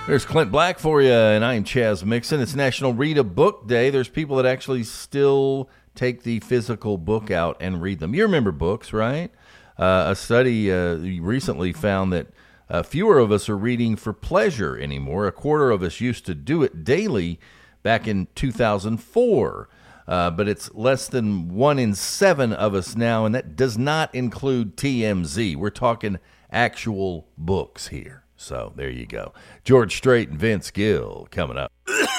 There's Clint Black for you, and I'm Chaz Mixon. It's National Read a Book Day. There's people that actually still take the physical book out and read them. You remember books, right? A study recently found that fewer of us are reading for pleasure anymore. A quarter of us used to do it daily back in 2004. But it's less than 1 in 7 of us now, and that does not include TMZ. We're talking actual books here. So there you go. George Strait and Vince Gill coming up.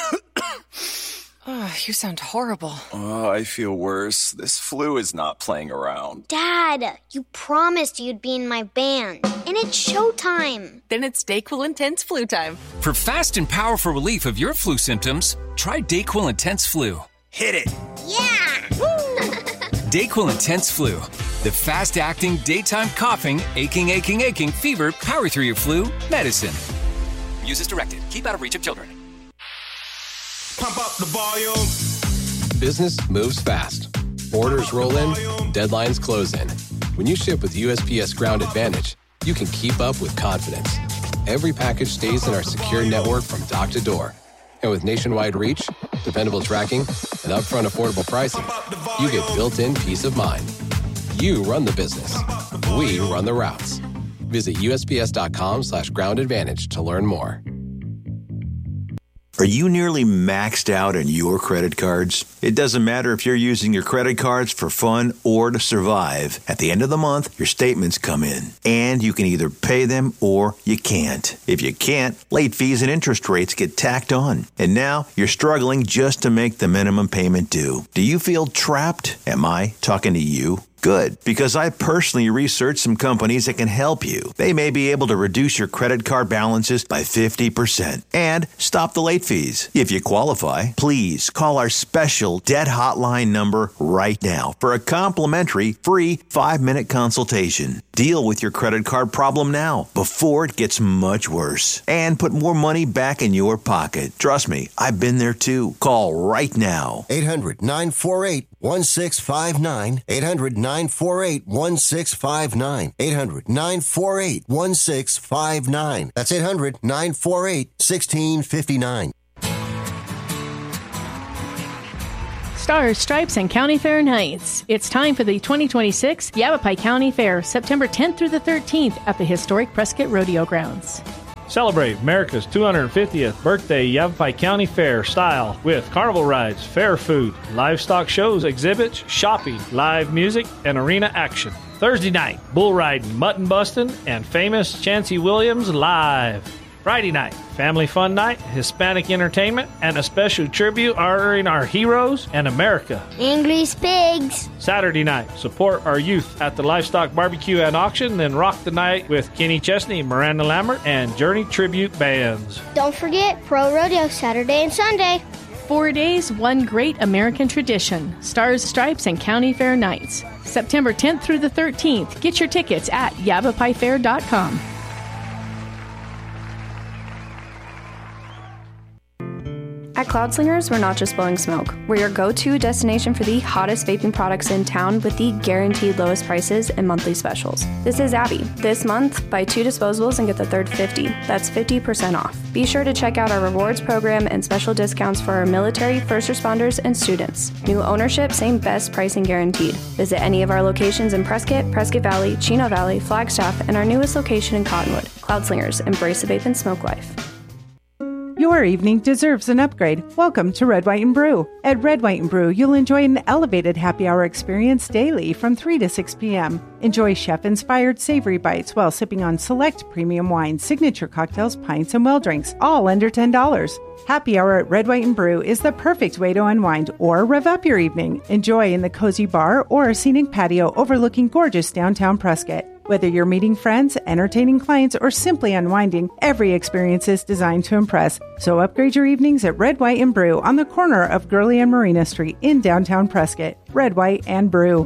Oh, you sound horrible. Oh, I feel worse. This flu is not playing around. Dad, you promised you'd be in my band, and it's showtime. Then it's DayQuil Intense Flu time. For fast and powerful relief of your flu symptoms, try DayQuil Intense Flu. Hit it. Yeah! DayQuil Intense Flu. The fast-acting, daytime coughing, aching, fever, power through your flu medicine. Use as directed. Keep out of reach of children. Pump up the volume. Business moves fast. Orders roll in, deadlines close in. When you ship with USPS Ground Advantage, you can keep up with confidence. Every package stays in our secure network from dock to door. And with nationwide reach, dependable tracking, and upfront affordable pricing, you get built-in peace of mind. You run the business. We run the routes. Visit USPS.com/Ground Advantage to learn more. Are you nearly maxed out on your credit cards? It doesn't matter if you're using your credit cards for fun or to survive. At the end of the month, your statements come in, and you can either pay them or you can't. If you can't, late fees and interest rates get tacked on. And now you're struggling just to make the minimum payment due. Do you feel trapped? Am I talking to you? Good, because I personally researched some companies that can help you. They may be able to reduce your credit card balances by 50% and stop the late fees. If you qualify, please call our special debt hotline number right now for a complimentary free 5-minute consultation. Deal with your credit card problem now before it gets much worse and put more money back in your pocket. Trust me, I've been there too. Call right now. 800-948-1659. 800-948-1659. 800-948-1659. That's 800-948-1659. Stars, Stripes, and County Fair Nights. It's time for the 2026 Yavapai County Fair, September 10th through the 13th at the historic Prescott Rodeo Grounds. Celebrate America's 250th birthday Yavapai County Fair style with carnival rides, fair food, livestock shows, exhibits, shopping, live music, and arena action. Thursday night, bull riding, mutton busting, and famous Chancey Williams live. Friday night, family fun night, Hispanic entertainment, and a special tribute honoring our heroes and America. English pigs. Saturday night, support our youth at the Livestock Barbecue and Auction, then rock the night with Kenny Chesney, Miranda Lambert, and Journey Tribute Bands. Don't forget Pro Rodeo Saturday and Sunday. 4 days, one great American tradition. Stars, Stripes, and County Fair Nights. September 10th through the 13th. Get your tickets at YavaPaiFair.com. At Cloud Slingers, we're not just blowing smoke. We're your go-to destination for the hottest vaping products in town with the guaranteed lowest prices and monthly specials. This is Abby. This month, buy 2 disposables and get the third 50. That's 50% off. Be sure to check out our rewards program and special discounts for our military, first responders, and students. New ownership, same best pricing guaranteed. Visit any of our locations in Prescott, Prescott Valley, Chino Valley, Flagstaff, and our newest location in Cottonwood. Cloud Slingers, embrace the vape and smoke life. Your evening deserves an upgrade. Welcome to Red, White, and Brew. At Red, White, and Brew, you'll enjoy an elevated happy hour experience daily from 3 to 6 p.m. Enjoy chef-inspired savory bites while sipping on select premium wines, signature cocktails, pints, and well drinks, all under $10. Happy hour at Red, White, and Brew is the perfect way to unwind or rev up your evening. Enjoy in the cozy bar or scenic patio overlooking gorgeous downtown Prescott. Whether you're meeting friends, entertaining clients, or simply unwinding, every experience is designed to impress. So upgrade your evenings at Red, White, and Brew on the corner of Gurley and Marina Street in downtown Prescott. Red, White, and Brew.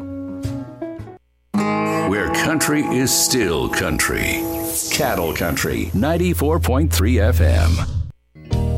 Where country is still country. Cattle Country, 94.3 FM.